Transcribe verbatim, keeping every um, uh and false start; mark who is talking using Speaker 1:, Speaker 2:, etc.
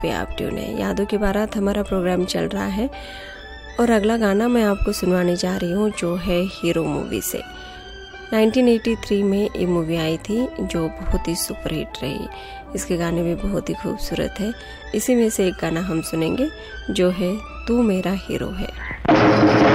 Speaker 1: पे आप ट्यून है। यादों की बारात हमारा प्रोग्राम चल रहा है और अगला गाना मैं आपको सुनवाने जा रही हूँ जो है हीरो मूवी से। नाइनटीन एटी थ्री में ये मूवी आई थी जो बहुत ही सुपरहिट रही। इसके गाने भी बहुत ही खूबसूरत है। इसी में से एक गाना हम सुनेंगे जो है तू मेरा हीरो है।